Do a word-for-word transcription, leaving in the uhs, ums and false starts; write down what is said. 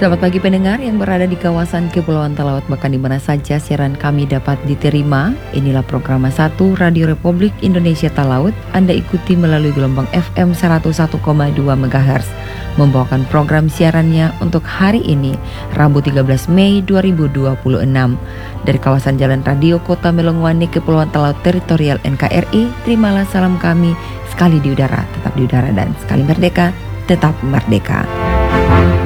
Selamat pagi pendengar yang berada di kawasan Kepulauan Talaut, bahkan di mana saja siaran kami dapat diterima. Inilah program satu Radio Republik Indonesia Talaut. Anda ikuti melalui gelombang F M seratus satu koma dua megahertz. Membawakan program siarannya untuk hari ini, Rabu tiga belas Mei dua ribu dua puluh enam. Dari kawasan Jalan Radio Kota Melongwane, Kepulauan Talaut Teritorial N K R I, terimalah salam kami sekali di udara, tetap di udara, dan sekali merdeka, tetap merdeka.